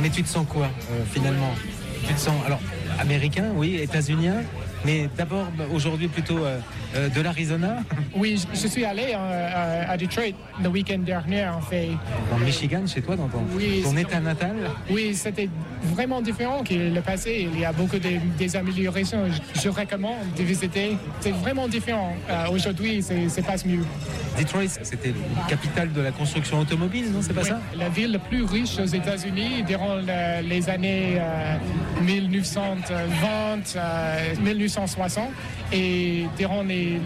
Mais tu te sens quoi, finalement? Tu te sens, alors, américain, oui, états-unien, mais d'abord, aujourd'hui, plutôt de l'Arizona? Oui, je suis allé à Detroit le week-end dernier, en fait. Dans le Michigan, chez toi, dans ton état natal? Oui, c'était vraiment différent que le passé. Il y a beaucoup des améliorations. Je recommande de visiter. C'est vraiment différent. Aujourd'hui, c'est pas mieux. Detroit, c'était la capitale de la construction automobile, non? C'est pas ça? La ville la plus riche aux États-Unis durant les années 1920, 1960. Et durant les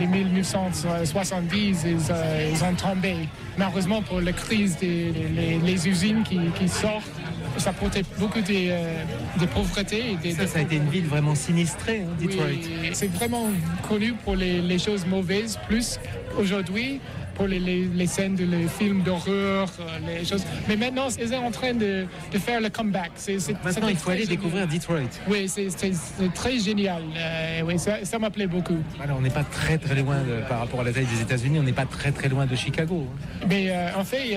1970, ils ont tombé. Malheureusement, pour la crise les usines qui sortent, ça portait beaucoup de pauvreté. Ça a été une ville vraiment sinistrée, hein, Detroit. Oui, c'est vraiment connu pour les choses mauvaises, plus aujourd'hui pour les scènes de les films d'horreur, les choses. Mais maintenant, ils sont en train de faire le comeback. Maintenant, il faut aller découvrir Detroit. Oui, c'est très génial. Oui, ça m'a plu beaucoup. Alors, on n'est pas très très loin par rapport à la taille des États-Unis, on n'est pas très très loin de Chicago. Mais en fait,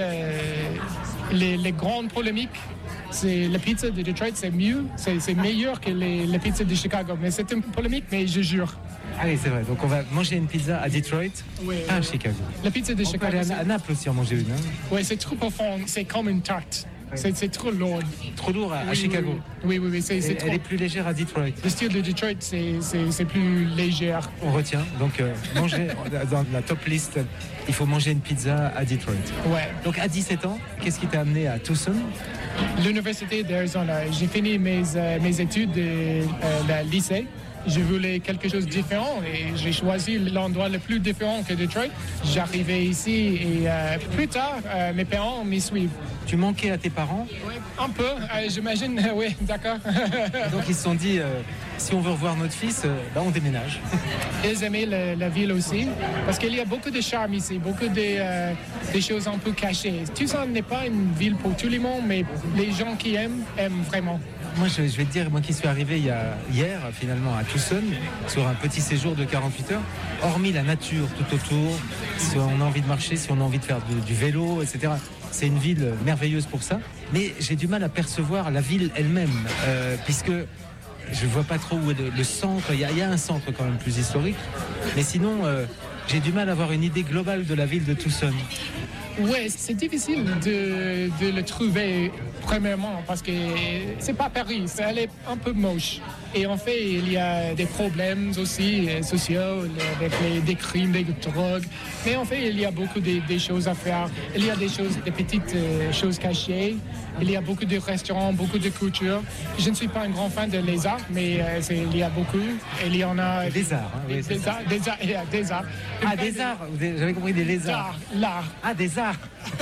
les grandes polémiques, c'est la pizza de Detroit, c'est mieux, c'est meilleur que la pizza de Chicago. Mais c'est une polémique, mais je jure. Allez, c'est vrai. Donc on va manger une pizza à Detroit, pas à Chicago. La pizza de Chicago. On peut aller à Naples aussi en manger une. Hein. Oui, c'est trop profond. C'est comme une tarte. C'est trop lourd. Trop lourd à Chicago. Oui. C'est trop. Elle est plus légère à Detroit. Le style de Detroit, c'est plus léger. On retient. Donc manger dans la top list, il faut manger une pizza à Detroit. Ouais. Donc à 17 ans, qu'est-ce qui t'a amené à Tucson? L'université d'Arizona. J'ai fini mes études de la lycée. Je voulais quelque chose de différent et j'ai choisi l'endroit le plus différent que Detroit. J'arrivais ici et plus tard, mes parents m'y suivent. Tu manquais à tes parents? Oui, un peu, j'imagine, oui, d'accord. Donc ils se sont dit, si on veut revoir notre fils, on déménage. Ils aimaient la ville aussi, parce qu'il y a beaucoup de charme ici, beaucoup des choses un peu cachées. Tucson n'est pas une ville pour tout le monde, mais les gens qui aiment vraiment. Moi, je vais te dire, moi qui suis arrivé hier, finalement, à Tucson, sur un petit séjour de 48 heures, hormis la nature tout autour, si on a envie de marcher, si on a envie de faire du vélo, etc., c'est une ville merveilleuse pour ça. Mais j'ai du mal à percevoir la ville elle-même, puisque je ne vois pas trop où est le centre. Il y a un centre quand même plus historique. Mais sinon, j'ai du mal à avoir une idée globale de la ville de Tucson. Oui, c'est difficile de le trouver premièrement parce que c'est pas Paris, elle est un peu moche. Et en fait, il y a des problèmes aussi sociaux avec des crimes, des drogues. Mais en fait, il y a beaucoup des choses à faire. Il y a des petites choses cachées. Il y a beaucoup de restaurants, beaucoup de culture. Je ne suis pas un grand fan de les arts, mais il y a beaucoup. Il y en a des arts. Hein, oui, des arts. Des arts. Ah, des arts. J'avais compris des lézards. L'art. Ah, des arts.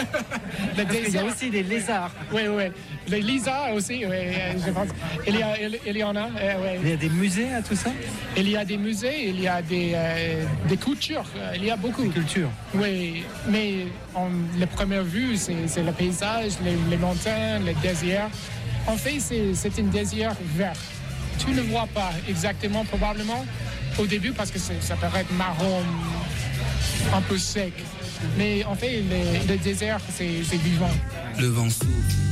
Parce qu'il y a aussi des lézards. Oui. Les lézards aussi, oui, je pense. Il y en a. Il y a des musées à tout ça? Il y a des musées, il y a des cultures, il y a beaucoup. Des cultures. Oui, mais la première vue, c'est le paysage, les montagnes, le désert. En fait, c'est un désert vert. Tu ne vois pas exactement, probablement, au début, parce que ça paraît marron, un peu sec. Mais en fait, le désert, c'est vivant. Le vent souffle.